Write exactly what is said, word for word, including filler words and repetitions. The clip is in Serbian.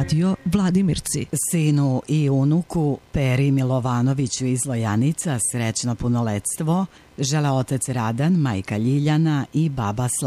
Radio Vladimirci. Sinu i unuku Peri Milovanoviću iz Lojanica srećno punoletstvo žele otac Radan, majka Ljiljana i baba Slavka.